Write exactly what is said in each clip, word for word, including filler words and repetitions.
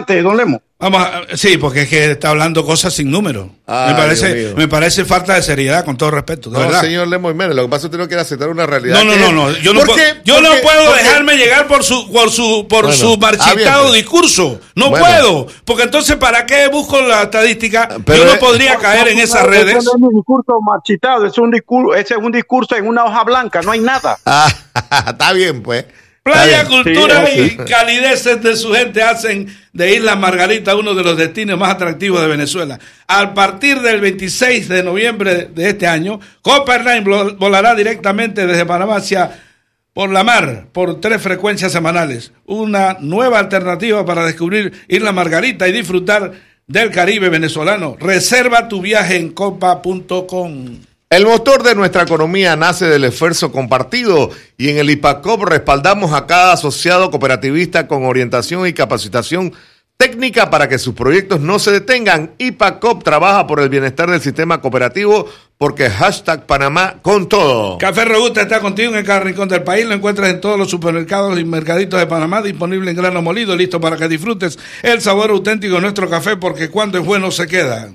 interesante, don Lemo. Vamos a, sí, porque es que está hablando cosas sin número. Ay, me parece me parece falta de seriedad, con todo respeto, de no, verdad. Señor Lemo Jiménez, lo que pasa es que usted no quiere aceptar una realidad. No, no, no, no, yo no puedo, yo no puedo dejarme llegar por su por su por bueno, su marchitado ah, bien, pues. discurso. No bueno. puedo, porque entonces ¿para qué busco la estadística? Pero yo no podría es, caer en esas redes. Ese no es un discurso marchitado, es un discurso, ese es un discurso en una hoja blanca, no hay nada. Ah, está bien, pues. Playa, cultura sí, y calideces de su gente hacen de Isla Margarita uno de los destinos más atractivos de Venezuela. A partir del veintiséis de noviembre de este año, Copa Airlines volará directamente desde Panamá hacia por la mar por tres frecuencias semanales. Una nueva alternativa para descubrir Isla Margarita y disfrutar del Caribe venezolano. Reserva tu viaje en copa punto com. El motor de nuestra economía nace del esfuerzo compartido y en el IPACOP respaldamos a cada asociado cooperativista con orientación y capacitación técnica para que sus proyectos no se detengan. IPACOP trabaja por el bienestar del sistema cooperativo porque hashtag Panamá con todo. Café Robusta está contigo en cada rincón del país. Lo encuentras en todos los supermercados y mercaditos de Panamá, disponible en grano molido, listo para que disfrutes el sabor auténtico de nuestro café porque cuando es bueno se queda.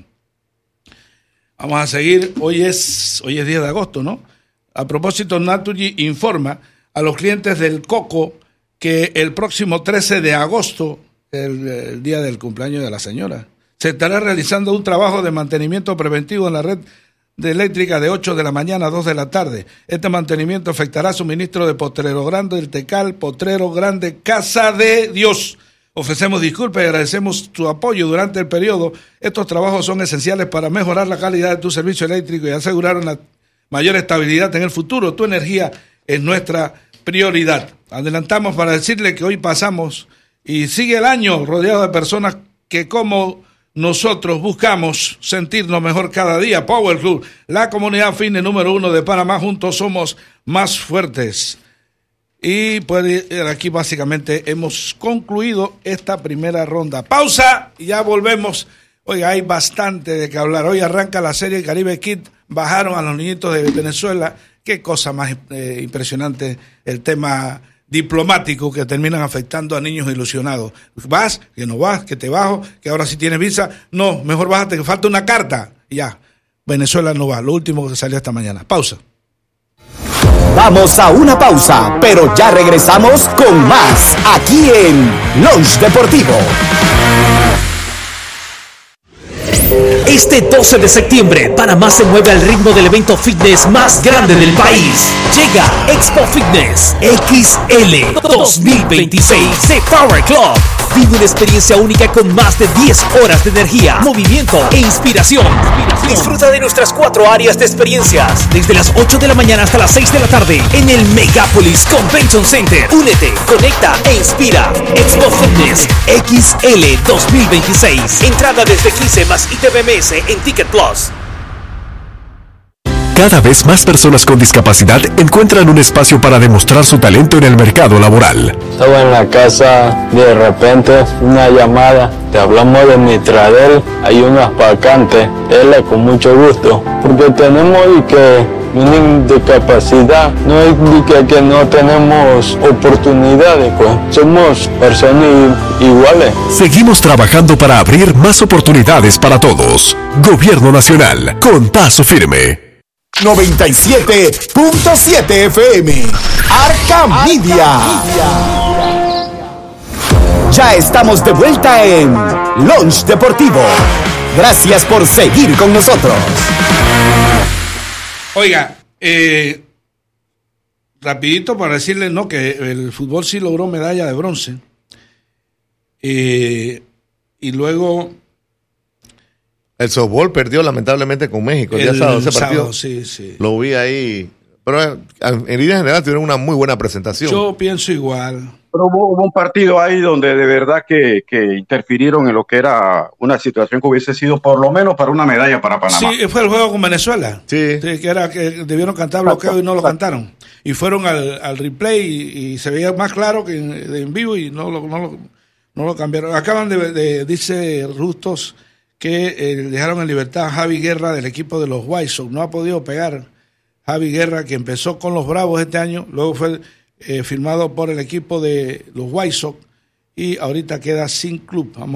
Vamos a seguir, hoy es hoy es diez de agosto, ¿no? A propósito, Naturgy informa a los clientes del Coco que el próximo trece de agosto, el, el día del cumpleaños de la señora, se estará realizando un trabajo de mantenimiento preventivo en la red de eléctrica de ocho de la mañana a dos de la tarde. Este mantenimiento afectará suministro de Potrero Grande, El Tecal, Potrero Grande, Casa de Dios. Ofrecemos disculpas y agradecemos tu apoyo durante el periodo. Estos trabajos son esenciales para mejorar la calidad de tu servicio eléctrico y asegurar una mayor estabilidad en el futuro. Tu energía es nuestra prioridad. Adelantamos para decirle que hoy pasamos y sigue el año rodeado de personas que como nosotros buscamos sentirnos mejor cada día. Power Club, la comunidad fitness número uno de Panamá. Juntos somos más fuertes. Y pues aquí básicamente hemos concluido esta primera ronda. Pausa y ya volvemos. Oiga, hay bastante de qué hablar. Hoy arranca la serie Caribe Kid. Bajaron a los niñitos de Venezuela. Qué cosa más eh, impresionante el tema diplomático que terminan afectando a niños ilusionados. Vas, que no vas, que te bajo, que ahora sí tienes visa. No, mejor bájate, que falta una carta. Ya, Venezuela no va. Lo último que salió esta mañana. Pausa. Vamos a una pausa, pero ya regresamos con más aquí en Lunch Deportivo. Este doce de septiembre, Panamá se mueve al ritmo del evento fitness más grande del país. Llega Expo Fitness X L dos mil veintiséis de Power Club. Vive una experiencia única con más de diez horas de energía, movimiento e inspiración. Disfruta de nuestras cuatro áreas de experiencias, desde las ocho de la mañana hasta las seis de la tarde, en el Megapolis Convention Center. Únete, conecta e inspira. Expo Fitness X L dos mil veintiséis. Entrada desde quince más I T V M S en Ticket Plus. Cada vez más personas con discapacidad encuentran un espacio para demostrar su talento en el mercado laboral. Estaba en la casa, de repente una llamada, te hablamos de Nitradel, hay unas vacantes, él con mucho gusto, porque tenemos y que una discapacidad, no es que, que no tenemos oportunidades, pues somos personas iguales. Seguimos trabajando para abrir más oportunidades para todos. Gobierno Nacional, con paso firme. noventa y siete punto siete F M Arca Media. Ya estamos de vuelta en Lunch Deportivo. Gracias por seguir con nosotros. Oiga, eh, rapidito para decirles no que el fútbol sí logró medalla de bronce. Eh, y luego el softball perdió lamentablemente con México el, el día sábado, ese partido. Sábado, sí, sí. Lo vi ahí. Pero en línea general tuvieron una muy buena presentación. Yo pienso igual. Pero hubo, hubo un partido ahí donde de verdad que, que interfirieron en lo que era una situación que hubiese sido por lo menos para una medalla para Panamá. Sí, fue el juego con Venezuela. Sí. sí que era que debieron cantar bloqueo y no lo cantaron. Y fueron al, al replay y, y se veía más claro que en, en vivo y no lo, no lo, no lo cambiaron. Acaban de, de dice Rustos, que eh, dejaron en libertad a Javi Guerra del equipo de los White Sox. No ha podido pegar Javi Guerra, que empezó con los Bravos este año, luego fue eh, firmado por el equipo de los White Sox y ahorita queda sin club. Vamos